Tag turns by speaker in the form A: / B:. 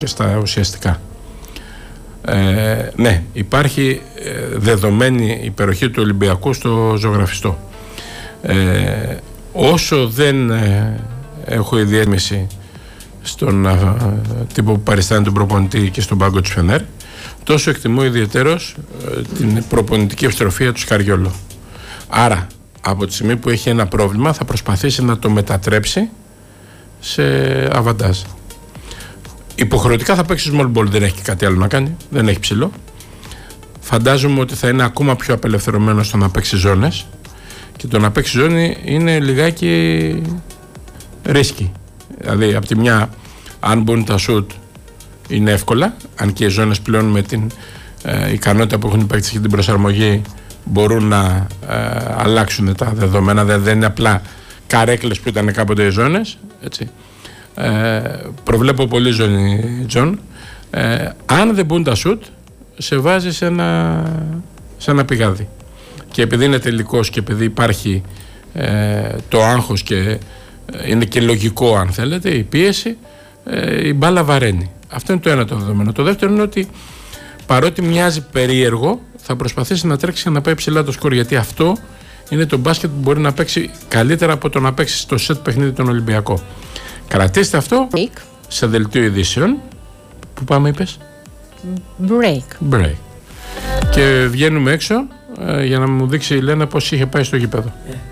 A: και στα ουσιαστικά. Ναι, υπάρχει δεδομένη υπεροχή του Ολυμπιακού στο ζωγραφιστό. Όσο δεν έχω ιδιαίτηση στον τύπο που παριστάνει τον προπονητή και στον πάγκο της Φενέρ, τόσο εκτιμώ ιδιαιτέρως την προπονητική ευστροφία του Σκαριόλο. Άρα, από τη στιγμή που έχει ένα πρόβλημα, θα προσπαθήσει να το μετατρέψει σε αβαντάζ. Υποχρεωτικά θα παίξει small ball, δεν έχει και κάτι άλλο να κάνει, δεν έχει ψηλό. Φαντάζομαι ότι θα είναι ακόμα πιο απελευθερωμένο στο να παίξει ζώνες, και το να παίξει ζώνη είναι λιγάκι ρίσκι. Δηλαδή, από τη μια, αν μπουν τα shoot, είναι εύκολα, αν και οι ζώνες πλέον με την ικανότητα που έχουν οι παίκτες και την προσαρμογή μπορούν να αλλάξουν τα δεδομένα, δεν είναι απλά καρέκλες που ήταν κάποτε οι ζώνες, έτσι. Προβλέπω πολύ ζώνη, Τζον. Αν δεν μπουν τα σουτ, σε βάζει σε ένα πηγάδι. Και επειδή είναι τελικός και επειδή υπάρχει το άγχος και είναι και λογικό, αν θέλετε, η πίεση, η μπάλα βαραίνει. Αυτό είναι το ένα το δεδομένο. Το δεύτερο είναι ότι παρότι μοιάζει περίεργο, θα προσπαθήσει να τρέξει και να πάει ψηλά το σκορ, γιατί αυτό είναι το μπάσκετ που μπορεί να παίξει καλύτερα από το να παίξει στο σετ παιχνίδι τον Ολυμπιακό. Κρατήστε αυτό σε δελτίο ειδήσεων. Πού πάμε, είπες? Break. Και βγαίνουμε έξω για να μου δείξει η Λένα πώς είχε πάει στο γήπεδο.